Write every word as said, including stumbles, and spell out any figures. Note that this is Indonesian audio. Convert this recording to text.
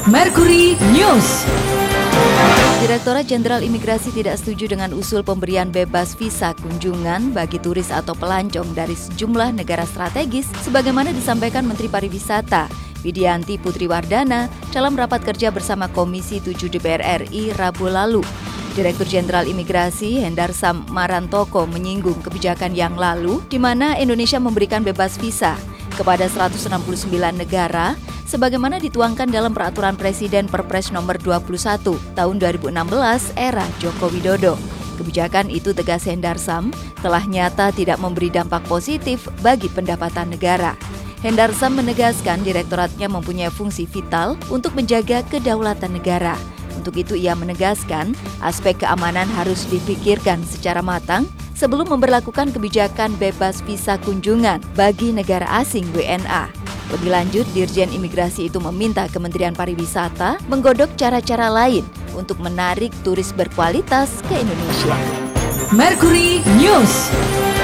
Mercury News. Direktorat Jenderal Imigrasi tidak setuju dengan usul pemberian bebas visa kunjungan bagi turis atau pelancong dari sejumlah negara strategis sebagaimana disampaikan Menteri Pariwisata Widianti Putriwardana dalam rapat kerja bersama Komisi tujuh D P R R I Rabu lalu. Direktur Jenderal Imigrasi Hendarsam Marantoko menyinggung kebijakan yang lalu di mana Indonesia memberikan bebas visa kepada seratus enam puluh sembilan negara sebagaimana dituangkan dalam Peraturan Presiden Perpres nomor dua puluh satu tahun dua ribu enam belas era Joko Widodo. Kebijakan itu, tegas Hendarsam, telah nyata tidak memberi dampak positif bagi pendapatan negara. Hendarsam menegaskan direktoratnya mempunyai fungsi vital untuk menjaga kedaulatan negara. Untuk itu ia menegaskan aspek keamanan harus dipikirkan secara matang sebelum memberlakukan kebijakan bebas visa kunjungan bagi negara asing W N A. Lebih lanjut, Dirjen Imigrasi itu meminta Kementerian Pariwisata menggodok cara-cara lain untuk menarik turis berkualitas ke Indonesia. Mercury News.